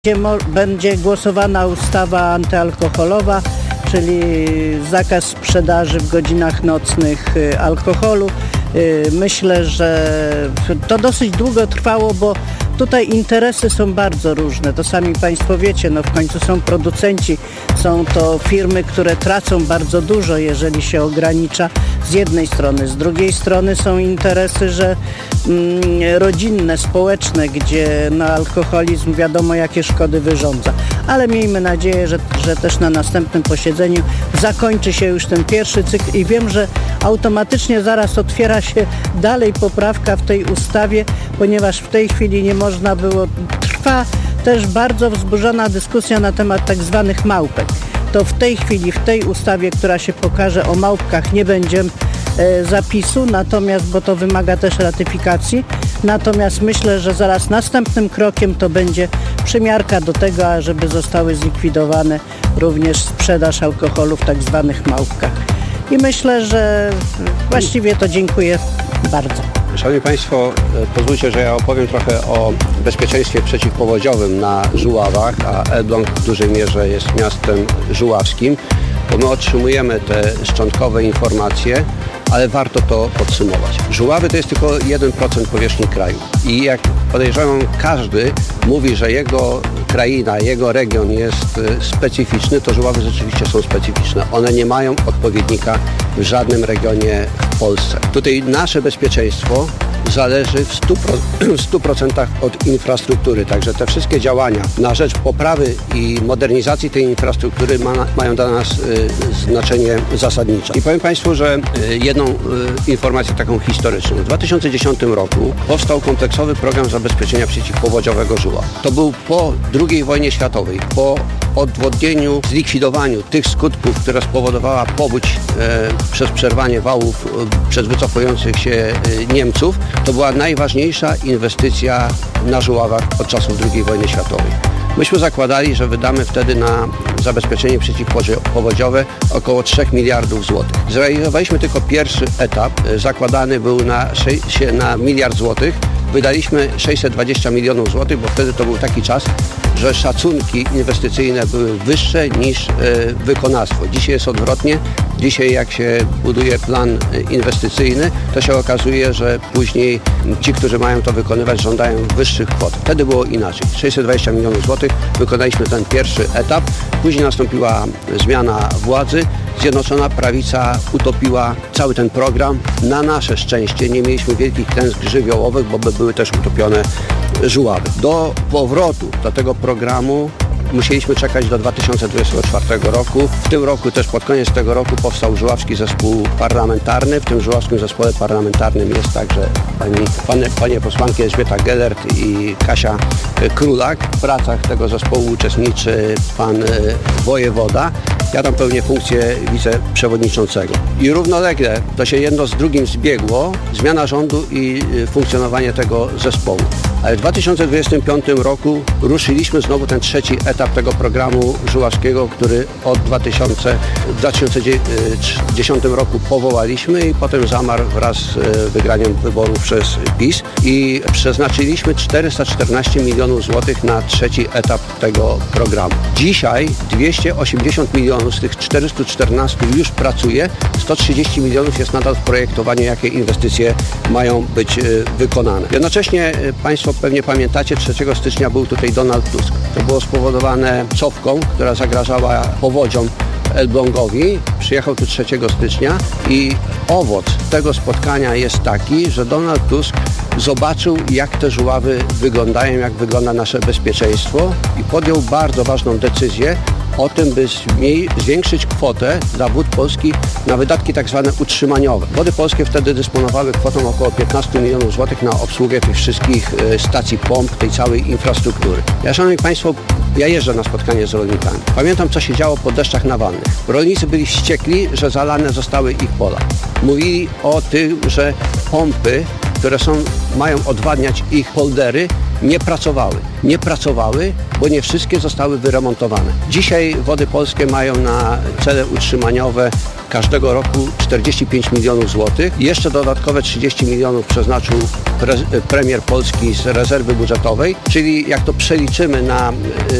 Będzie głosowana ustawa antyalkoholowa, czyli zakaz sprzedaży w godzinach nocnych alkoholu. Myślę, że to dosyć długo trwało, bo tutaj interesy są bardzo różne. To sami Państwo wiecie, w końcu są producenci, są to firmy, które tracą bardzo dużo, jeżeli się ogranicza z jednej strony. Z drugiej strony są interesy, że rodzinne, społeczne, gdzie alkoholizm wiadomo jakie szkody wyrządza. Ale miejmy nadzieję, że też na następnym posiedzeniu zakończy się już ten pierwszy cykl i wiem, że automatycznie zaraz otwiera się dalej poprawka w tej ustawie, ponieważ w tej chwili nie można było, trwa też bardzo wzburzona dyskusja na temat tak zwanych małpek. To w tej chwili, w tej ustawie, która się pokaże o małpkach, nie będzie zapisu, bo to wymaga też ratyfikacji. Natomiast myślę, że zaraz następnym krokiem to będzie przymiarka do tego, żeby zostały zlikwidowane również sprzedaż alkoholu w tak zwanych małpkach. I myślę, że właściwie to dziękuję bardzo. Szanowni Państwo, pozwólcie, że ja opowiem trochę o bezpieczeństwie przeciwpowodziowym na Żuławach, a Elbląg w dużej mierze jest miastem żuławskim, bo my otrzymujemy te szczątkowe informacje, ale warto to podsumować. Żuławy to jest tylko 1% powierzchni kraju i jak podejrzewam, każdy mówi, że jego kraina, jego region jest specyficzny, to Żuławy rzeczywiście są specyficzne. One nie mają odpowiednika w żadnym regionie w Polsce. Tutaj nasze bezpieczeństwo zależy w 100% od infrastruktury. Także te wszystkie działania na rzecz poprawy i modernizacji tej infrastruktury mają dla nas znaczenie zasadnicze. I powiem Państwu, że jedną informację taką historyczną. W 2010 roku powstał kompleksowy program zabezpieczenia przeciwpowodziowego Żuław. To był po II wojnie światowej, po odwodnieniu, zlikwidowaniu tych skutków, które spowodowała powódź przez przerwanie wałów przez wycofujących się Niemców. To była najważniejsza inwestycja na Żuławach od czasów II wojny światowej. Myśmy zakładali, że wydamy wtedy na zabezpieczenie przeciwpowodziowe około 3 miliardów złotych. Zrealizowaliśmy tylko pierwszy etap, zakładany był na 1 miliard złotych. Wydaliśmy 620 milionów złotych, bo wtedy to był taki czas, że szacunki inwestycyjne były wyższe niż wykonawstwo. Dzisiaj jest odwrotnie. Dzisiaj jak się buduje plan inwestycyjny, to się okazuje, że później ci, którzy mają to wykonywać, żądają wyższych kwot. Wtedy było inaczej. 620 milionów złotych, wykonaliśmy ten pierwszy etap. Później nastąpiła zmiana władzy. Zjednoczona Prawica utopiła cały ten program. Na nasze szczęście nie mieliśmy wielkich klęsk żywiołowych, bo były też utopione Żuławy. Do powrotu do tego programu musieliśmy czekać do 2024 roku. W tym roku, też pod koniec tego roku, powstał Żuławski Zespół Parlamentarny. W tym Żuławskim Zespole Parlamentarnym jest także panie posłanki Elżbieta Gelert i Kasia Królak. W pracach tego zespołu uczestniczy pan wojewoda. Ja tam pełnię funkcję wiceprzewodniczącego. I równolegle to się jedno z drugim zbiegło, zmiana rządu i funkcjonowanie tego zespołu. Ale w 2025 roku ruszyliśmy znowu ten trzeci etap tego programu żuławskiego, który w 2010 roku powołaliśmy i potem zamarł wraz z wygraniem wyborów przez PiS i przeznaczyliśmy 414 milionów złotych na trzeci etap tego programu. Dzisiaj 280 milionów z tych 414 już pracuje, 130 milionów jest nadal w projektowaniu, jakie inwestycje mają być wykonane. Jednocześnie Państwo pewnie pamiętacie, 3 stycznia był tutaj Donald Tusk. To było spowodowane cofką, która zagrażała powodziom Elblągowi. Przyjechał tu 3 stycznia i owoc tego spotkania jest taki, że Donald Tusk zobaczył, jak te Żuławy wyglądają, jak wygląda nasze bezpieczeństwo i podjął bardzo ważną decyzję o tym, by zwiększyć kwotę dla Wód Polskich na wydatki tak zwane utrzymaniowe. Wody Polskie wtedy dysponowały kwotą około 15 milionów złotych na obsługę tych wszystkich stacji pomp, tej całej infrastruktury. Szanowni Państwo, ja jeżdżę na spotkanie z rolnikami. Pamiętam, co się działo po deszczach nawalnych. Rolnicy byli wściekli, że zalane zostały ich pola. Mówili o tym, że pompy, które mają odwadniać ich poldery, nie pracowały, bo nie wszystkie zostały wyremontowane. Dzisiaj Wody Polskie mają na cele utrzymaniowe każdego roku 45 milionów złotych. Jeszcze dodatkowe 30 milionów przeznaczył premier Polski z rezerwy budżetowej, czyli jak to przeliczymy na